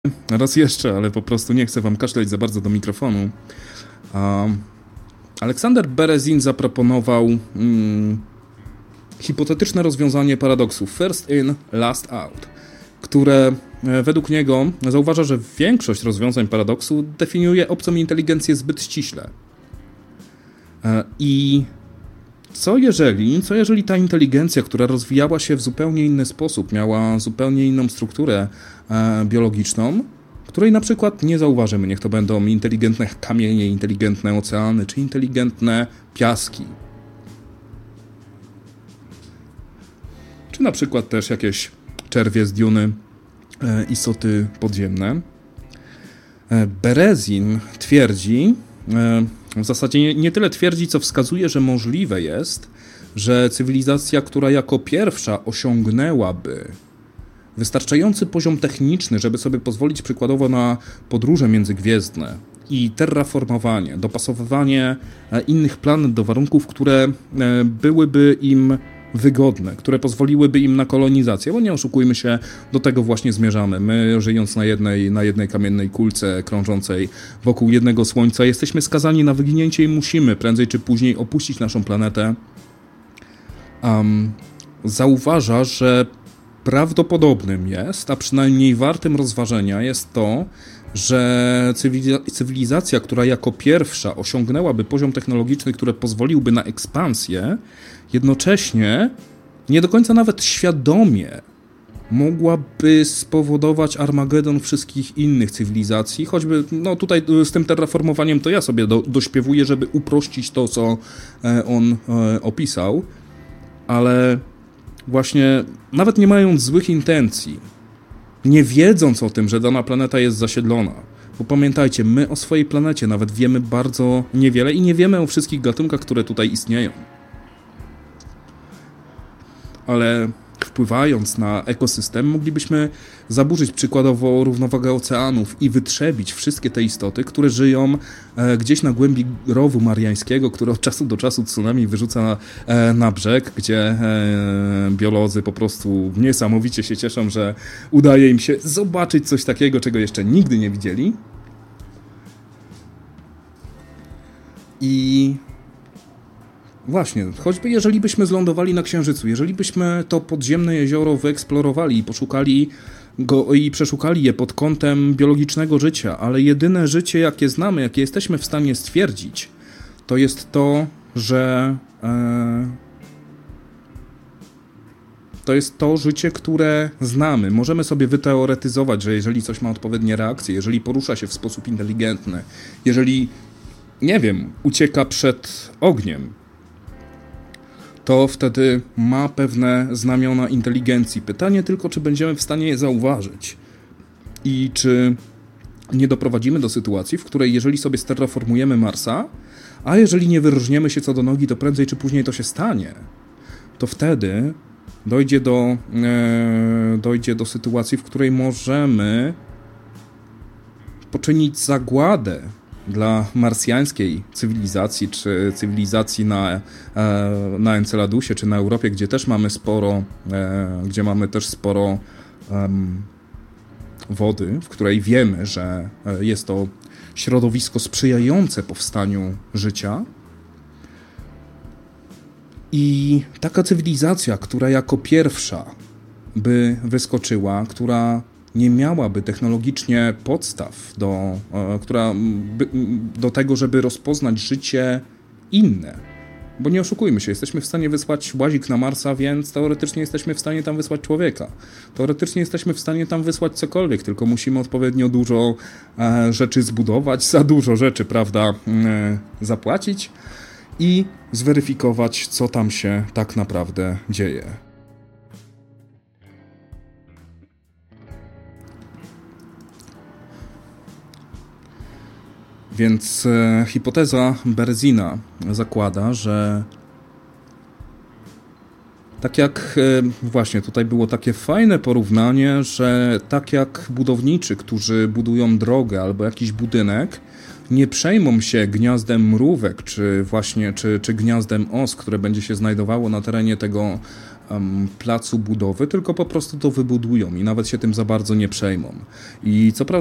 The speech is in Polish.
Raz jeszcze, ale po prostu nie chcę wam kaszleć za bardzo do mikrofonu. Aleksander Berezin zaproponował hipotetyczne rozwiązanie paradoksu first in, last out, które według niego zauważa, że większość rozwiązań paradoksu definiuje obcą inteligencję zbyt ściśle. I co jeżeli ta inteligencja, która rozwijała się w zupełnie inny sposób, miała zupełnie inną strukturę biologiczną, której na przykład nie zauważymy, niech to będą inteligentne kamienie, inteligentne oceany, czy inteligentne piaski. Czy na przykład też jakieś czerwie z Duny, istoty podziemne. Berezin twierdzi, w zasadzie nie tyle twierdzi, co wskazuje, że możliwe jest, że cywilizacja, która jako pierwsza osiągnęłaby wystarczający poziom techniczny, żeby sobie pozwolić przykładowo na podróże międzygwiezdne i terraformowanie, dopasowywanie innych planet do warunków, które byłyby im wygodne, które pozwoliłyby im na kolonizację, bo nie oszukujmy się, do tego właśnie zmierzamy. My, żyjąc na jednej kamiennej kulce krążącej wokół jednego słońca, jesteśmy skazani na wyginięcie i musimy prędzej czy później opuścić naszą planetę. Zauważa, że prawdopodobnym jest, a przynajmniej wartym rozważenia jest to, że cywilizacja, która jako pierwsza osiągnęłaby poziom technologiczny, który pozwoliłby na ekspansję, jednocześnie nie do końca nawet świadomie mogłaby spowodować Armagedon wszystkich innych cywilizacji, choćby tutaj z tym terraformowaniem to ja sobie dośpiewuję, żeby uprościć to, co on opisał, ale właśnie nawet nie mając złych intencji, nie wiedząc o tym, że dana planeta jest zasiedlona. Bo pamiętajcie, my o swojej planecie nawet wiemy bardzo niewiele i nie wiemy o wszystkich gatunkach, które tutaj istnieją. Ale wpływając na ekosystem, moglibyśmy zaburzyć przykładowo równowagę oceanów i wytrzebić wszystkie te istoty, które żyją gdzieś na głębi rowu mariańskiego, który od czasu do czasu tsunami wyrzuca na brzeg, gdzie biolodzy po prostu niesamowicie się cieszą, że udaje im się zobaczyć coś takiego, czego jeszcze nigdy nie widzieli. I właśnie, choćby jeżeli byśmy zlądowali na Księżycu, jeżeli byśmy to podziemne jezioro wyeksplorowali i poszukali go i przeszukali je pod kątem biologicznego życia, ale jedyne życie, jakie znamy, jakie jesteśmy w stanie stwierdzić, to jest to, że to jest to życie, które znamy. Możemy sobie wyteoretyzować, że jeżeli coś ma odpowiednie reakcje, jeżeli porusza się w sposób inteligentny, jeżeli, nie wiem, ucieka przed ogniem, to wtedy ma pewne znamiona inteligencji. Pytanie tylko, czy będziemy w stanie je zauważyć i czy nie doprowadzimy do sytuacji, w której jeżeli sobie sterraformujemy Marsa, a jeżeli nie wyróżniemy się co do nogi, to prędzej czy później to się stanie, to wtedy dojdzie do sytuacji, w której możemy poczynić zagładę dla marsjańskiej cywilizacji, czy cywilizacji na Enceladusie, czy na Europie, gdzie też mamy sporo wody, w której wiemy, że jest to środowisko sprzyjające powstaniu życia. I taka cywilizacja, która jako pierwsza by wyskoczyła, która nie miałaby technologicznie podstaw do tego, żeby rozpoznać życie inne. Bo nie oszukujmy się, jesteśmy w stanie wysłać łazik na Marsa, więc teoretycznie jesteśmy w stanie tam wysłać człowieka. Teoretycznie jesteśmy w stanie tam wysłać cokolwiek, tylko musimy odpowiednio dużo rzeczy zbudować, za dużo rzeczy, prawda, zapłacić i zweryfikować, co tam się tak naprawdę dzieje. Więc hipoteza Berezina zakłada, że tak jak właśnie tutaj było takie fajne porównanie, że tak jak budowniczy, którzy budują drogę albo jakiś budynek, nie przejmą się gniazdem mrówek, czy gniazdem os, które będzie się znajdowało na terenie tego placu budowy, tylko po prostu to wybudują i nawet się tym za bardzo nie przejmą. I co prawda